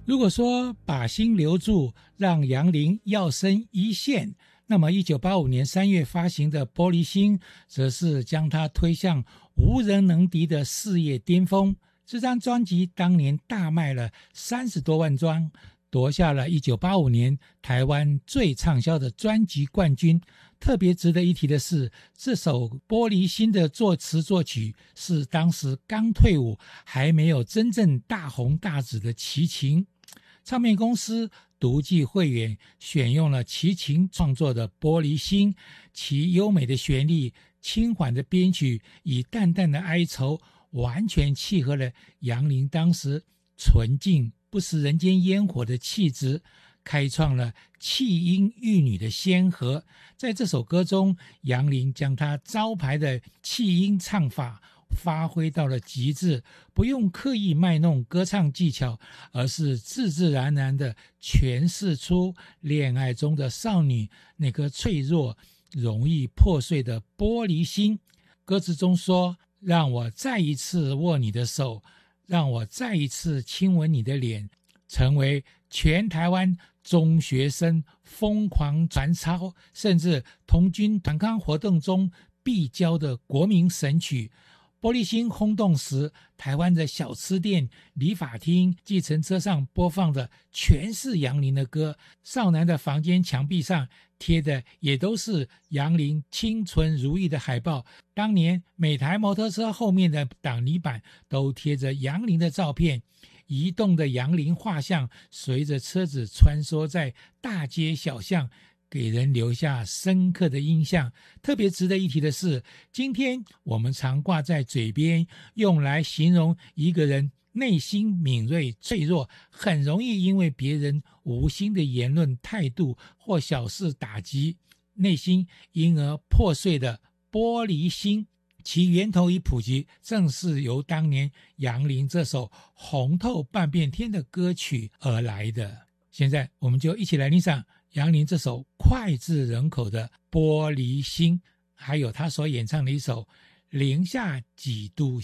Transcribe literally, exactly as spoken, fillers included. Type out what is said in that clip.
如果说把心留住，让杨林跃升一线，那么一九八五年三月发行的《玻璃心》则是将他推向无人能敌的事业巅峰。这张专辑当年大卖了三十多万张，夺下了一九八五年台湾最畅销的专辑冠军。特别值得一提的是，这首《玻璃心》的作词作曲是当时刚退伍还没有真正大红大紫的齐秦。唱片公司独具慧眼，选用了齐秦创作的《玻璃心》，其优美的旋律、轻缓的编曲以淡淡的哀愁，完全契合了杨林当时纯净不食人间烟火的气质，开创了弃婴育女的先河。在这首歌中，杨林将他招牌的弃婴唱法发挥到了极致，不用刻意卖弄歌唱技巧，而是自自然然地诠释出恋爱中的少女那颗脆弱容易破碎的玻璃心。歌词中说，让我再一次握你的手，让我再一次亲吻你的脸，成为全台湾中学生疯狂传抄，甚至童军团康活动中必教的国民神曲。玻璃心轰动时，台湾的小吃店、理发厅、计程车上播放的全是杨林的歌，少男的房间墙壁上贴的也都是杨林清纯如意的海报。当年每台摩托车后面的挡泥板都贴着杨林的照片，移动的杨林画像随着车子穿梭在大街小巷，给人留下深刻的印象。特别值得一提的是，今天我们常挂在嘴边，用来形容一个人内心敏锐脆弱，很容易因为别人无心的言论态度或小事打击，内心因而破碎的玻璃心，其源头与普及正是由当年杨林这首红透半边天的歌曲而来的。现在我们就一起来欣赏杨林这首脍炙人口的《玻璃心》，还有他所演唱的一首《零下几度